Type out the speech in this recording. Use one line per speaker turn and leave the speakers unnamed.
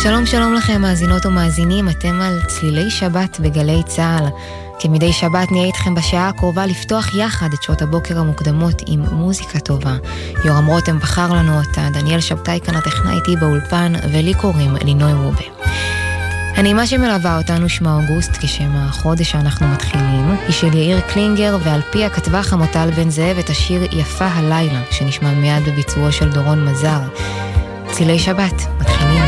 שלום שלום לכם מאזינות ומאזינים, אתם על צלילי שבת בגלי צהל. כמדי שבת נהיה איתכם בשעה הקרובה לפתוח יחד את שעות הבוקר המוקדמות עם מוזיקה טובה. יורם רותם בחר לנו אותה, דניאל שבתאי כאן הטכנאי איתי באולפן, ולי קוראים לינוי רובה. הנעימה שמלווה אותנו שמה אוגוסט, כשם החודש שאנחנו מתחילים, היא של יאיר קלינגר, ועל פיה כתבה חמוטל בן זאב את השיר יפה הלילה, שנשמע מיד בביצועו של דורון מזר. צלילי שבת, מתחילים.